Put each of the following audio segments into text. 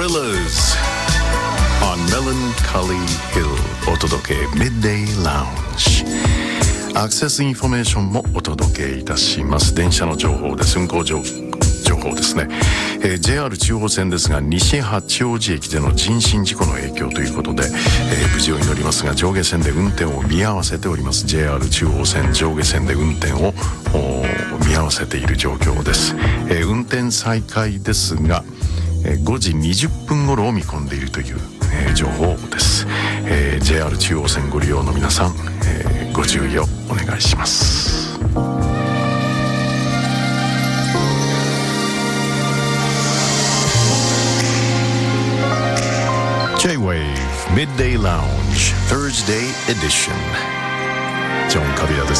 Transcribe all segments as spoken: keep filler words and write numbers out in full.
Gorillaz on Melancholy Hill お届け Midday Lounge。 アクセスインフォメーションもお届けいたします。電車の情報です。運行情情報ですね、えー、ジェイアール 中央線ですが西八王子駅での人身事故の影響ということで、えー、無事を祈りますが上下線で運転を見合わせております。 ジェイアール 中央線上下線で運転を見合わせている状況です。えー、運転再開ですが、えー、ごじにじゅっぷん頃を見込んでいるという、えー、情報です。えー、ジェイアール 中央線ご利用の皆さん、えー、ご注意をお願いします。J-Wave Midday Lounge Thursday Edition ジョン・カビラです。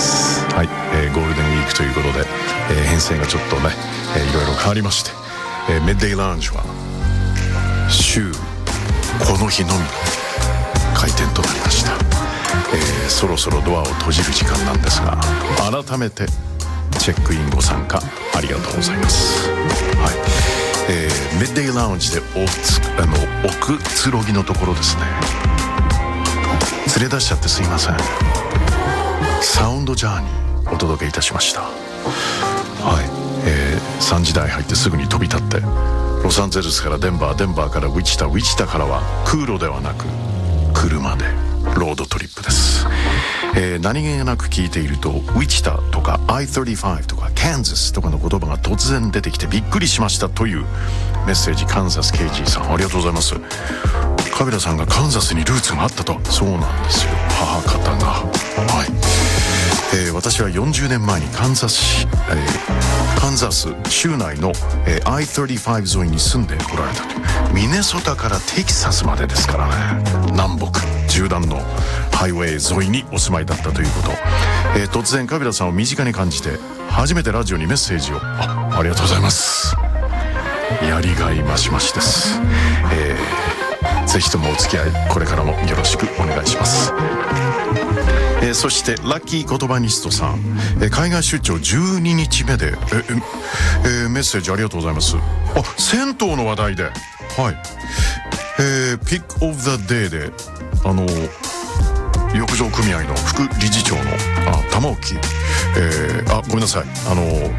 はい、えー、ゴールデンウィークということで、えー、編成がちょっとね、えー、いろいろ変わりまして、えー、Midday Lounge は週この日のみの開店となりました。えー、そろそろドアを閉じる時間なんですが、改めてチェックインご参加ありがとうございます。はい、えー、ミッデイラウンジでおつあの奥つろぎのところですね、連れ出しちゃってすいません。サウンドジャーニーお届けいたしました。はい、えー、さんじ台入ってすぐに飛び立ってロサンゼルスからデンバー、デンバーからウィチタ、ウィチタからは空路ではなく車でロードトリップです。えー、何気なく聞いているとウィチタとか アイサーティファイブ とかカンザスとかの言葉が突然出てきてびっくりしましたというメッセージ。カンザス ケージー さんありがとうございます。カビラさんがカンザスにルーツがあったと。そうなんですよ、母方が。はい、えー、私はよんじゅうねんまえにカンザス市、えー、カンザス州内の、えー、アイサーティファイブ 沿いに住んでおられたという。ミネソタからテキサスまでですからね、南北縦断のハイウェイ沿いにお住まいだったということ、えー、突然カビラさんを身近に感じて初めてラジオにメッセージを あ, ありがとうございます。やりがい増し増しです。えー、ぜひともお付き合いこれからもよろしくお願いします。えー、そしてラッキー言葉ニストさん、えー、海外出張じゅうににちめでええー、メッセージありがとうございます。あ、銭湯の話題で、はい、えー、ピックオブザデイであの浴場組合の副理事長のあ玉置、えー、あごめんなさいあの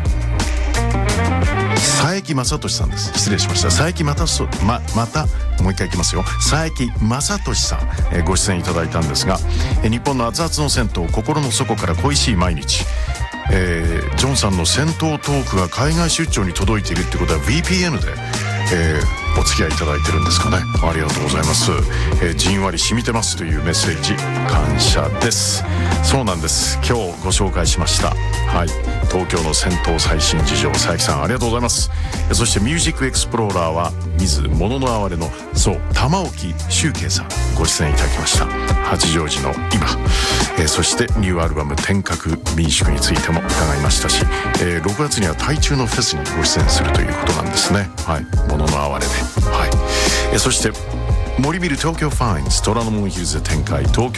佐伯正俊さんです。失礼しました。佐伯またそままたもう一回いきますよ。佐伯正俊さん、えー、ご出演いただいたんですが、えー、日本の熱々の銭湯心の底から恋しい毎日、えー、ジョンさんの銭湯トークが海外出張に届いているってことは ブイピーエヌ で、えー、お付き合いいただいてるんですかね。ありがとうございます。えー、じんわり染みてますというメッセージ感謝です。そうなんです、今日ご紹介しました、はい、東京の銭湯最新事情、佐伯さんありがとうございます。そしてミュージックエクスプローラーは水物の哀れのそう玉置周慶さんご出演いただきました。八丈島の今、えー、そしてニューアルバム天閣民宿についても伺いましたし、えー、ろくがつには台中のフェスにご出演するということなんですね。はい、物の哀れで、はい、えー、そして森ビル東京ファインズ虎ノ門ヒルズで展開東京